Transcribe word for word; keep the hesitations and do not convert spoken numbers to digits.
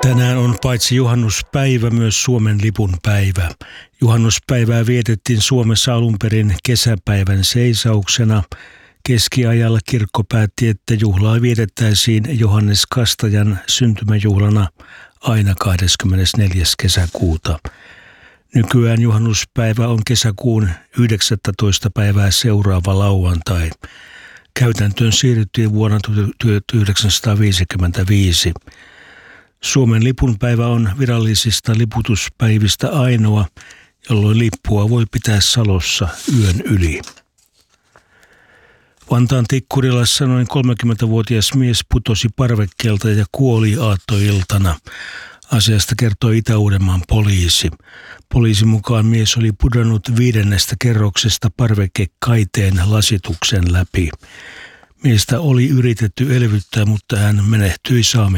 Tänään on paitsi juhannuspäivä myös Suomen lipun päivä. Juhannuspäivää vietettiin Suomessa alun perin kesäpäivän seisauksena. Keskiajalla kirkko päätti, että juhlaa vietettäisiin Johannes Kastajan syntymäjuhlana aina kahdeskymmenesneljäs kesäkuuta. Nykyään juhannuspäivä on kesäkuun yhdeksästoista päivää seuraava lauantai. Käytäntöön siirryttiin vuonna tuhatyhdeksänsataaviisikymmentäviisi. Suomen lipunpäivä on virallisista liputuspäivistä ainoa, jolloin lippua voi pitää Salossa yön yli. Vantaan Tikkurilassa noin kolmekymmentävuotias mies putosi parvekkeelta ja kuoli aattoiltana. Asiasta kertoi Itä-Uudenmaan poliisi. Poliisin mukaan mies oli pudonnut viidennestä kerroksesta parvekekaiteen lasituksen läpi. Miestä oli yritetty elvyttää, mutta hän menehtyi saamen